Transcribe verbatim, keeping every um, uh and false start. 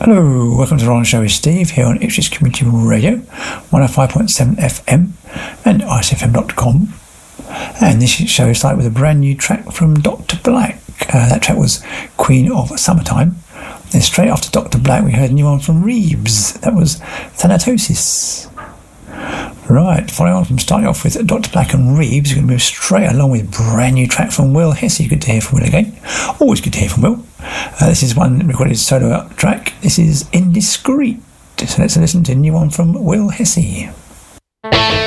Hello, welcome to the Ron Show with Steve here on Ipswich Community Radio, one oh five point seven F M and ice f m dot com. And this show is started with a brand new track from Doctor Black. Uh, that track was Queen of Summertime. Then straight after Doctor Black we heard a new one from Reeves. That was Thanatosis. Right, following on from starting off with Doctor Black and Reeves, we're going to move straight along with a brand new track from Will Hesse. Good to hear from Will again. Always good to hear from Will. Uh, this is one recorded solo track. This is Indiscreet. So let's listen to a new one from Will Hesse.